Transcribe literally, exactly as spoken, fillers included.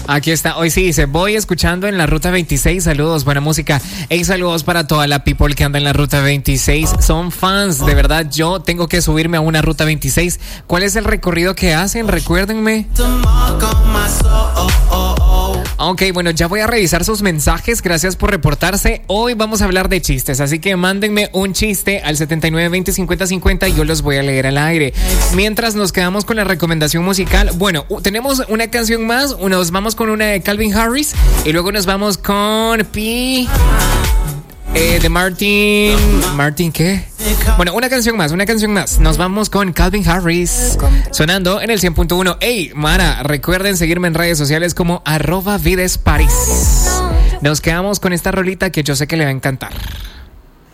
Aquí está, hoy sí dice, voy escuchando en la ruta veintiséis, saludos, buena música. Hey, saludos para toda la people que anda en la ruta veintiséis, son fans, de verdad, yo tengo que subirme a una ruta veintiséis. ¿Cuál es el recorrido que hacen? Recuérdenme. Ok, bueno, ya voy a revisar sus mensajes, gracias por reportarse. Hoy vamos a hablar de chistes, así que mándenme un chiste al setenta y nueve veinte cincuenta cincuenta y yo los voy a leer al aire. Mientras nos quedamos con la recomendación musical, bueno, uh, tenemos una canción más, nos vamos con una de Calvin Harris y luego nos vamos con P... Eh, de Martin... ¿Martin qué? Bueno, una canción más, una canción más. Nos vamos con Calvin Harris sonando en el cien punto uno. Hey, Mara, recuerden seguirme en redes sociales como arroba Vides París. Nos quedamos con esta rolita que yo sé que le va a encantar.